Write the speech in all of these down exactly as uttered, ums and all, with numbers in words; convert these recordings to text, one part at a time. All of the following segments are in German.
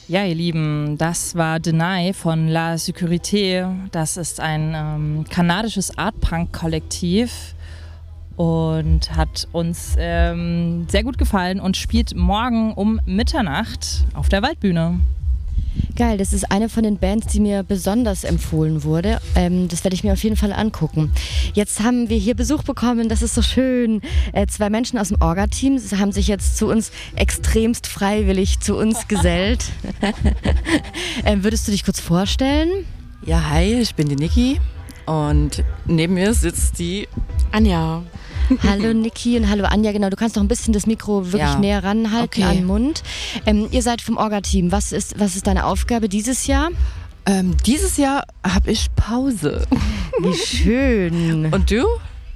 Ja, ihr Lieben, das war Deny von La Sécurité. Das ist ein ähm, kanadisches Art-Punk-Kollektiv und hat uns ähm, sehr gut gefallen und spielt morgen um Mitternacht auf der Waldbühne. Geil, das ist eine von den Bands, die mir besonders empfohlen wurde. Ähm, das werde ich mir auf jeden Fall angucken. Jetzt haben wir hier Besuch bekommen, das ist so schön. Äh, zwei Menschen aus dem Orga-Team haben sich jetzt zu uns extremst freiwillig zu uns gesellt. ähm, würdest du dich kurz vorstellen? Ja, hi, ich bin die Niki und neben mir sitzt die Anja. Hallo Niki und hallo Anja, genau, du kannst noch ein bisschen das Mikro wirklich Ja. näher ranhalten Okay. an den Mund. Ähm, ihr seid vom Orga-Team, was ist, was ist deine Aufgabe dieses Jahr? ähm, dieses Jahr habe ich Pause. Wie schön. Und du?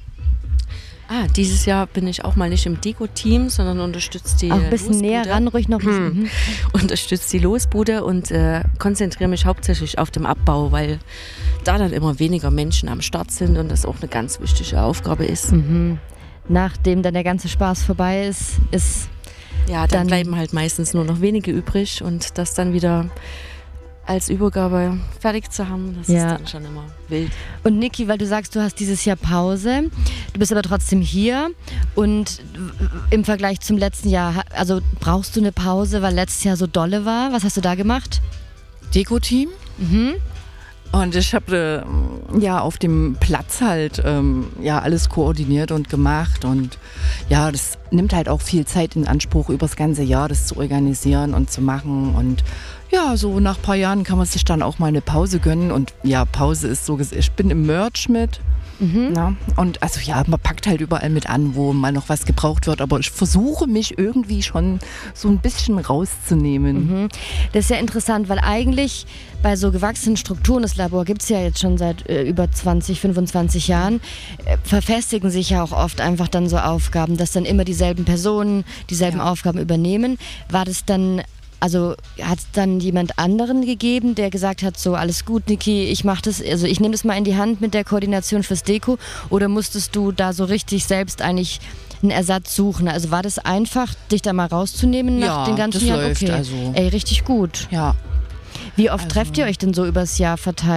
Ah, dieses Jahr bin ich auch mal nicht im Deko-Team, sondern unterstütze die Auch ein bisschen Losbude. näher ran, ruhig noch ein bisschen. Mhm. Unterstütze die Losbude und äh, konzentriere mich hauptsächlich auf den Abbau, weil da dann immer weniger Menschen am Start sind und das auch eine ganz wichtige Aufgabe ist. Mhm. Nachdem dann der ganze Spaß vorbei ist, ist Ja, dann, Dann- bleiben halt meistens nur noch wenige übrig und das dann wieder als Übergabe fertig zu haben, das Ja. ist dann schon immer wild. Und Niki, weil du sagst, du hast dieses Jahr Pause, du bist aber trotzdem hier und im Vergleich zum letzten Jahr, ha- also brauchst du eine Pause, weil letztes Jahr so dolle war? Was hast du da gemacht? Deko-Team. Mhm. Und ich habe äh, ja auf dem Platz halt ähm, ja alles koordiniert und gemacht und ja, das nimmt halt auch viel Zeit in Anspruch über das ganze Jahr, das zu organisieren und zu machen und ja, so nach ein paar Jahren kann man sich dann auch mal eine Pause gönnen und ja, Pause ist so, ges- ich bin im Merch mit. Mhm. Na, und also ja, man packt halt überall mit an, wo mal noch was gebraucht wird, aber ich versuche mich irgendwie schon so ein bisschen rauszunehmen. Mhm. Das ist ja interessant, weil eigentlich bei so gewachsenen Strukturen, das Labor gibt es ja jetzt schon seit äh, über zwanzig, fünfundzwanzig Jahren, äh, verfestigen sich ja auch oft einfach dann so Aufgaben, dass dann immer dieselben Personen dieselben Ja. Aufgaben übernehmen. War das dann, also hat es dann jemand anderen gegeben, der gesagt hat, so alles gut, Niki, ich mach das, also ich nehme das mal in die Hand mit der Koordination fürs Deko, oder musstest du da so richtig selbst eigentlich einen Ersatz suchen? Also war das einfach, dich da mal rauszunehmen nach Ja, den ganzen das Jahren? läuft Okay. also. Ey, richtig gut. Ja. Wie oft Also- trefft ihr euch denn so übers Jahr verteilt?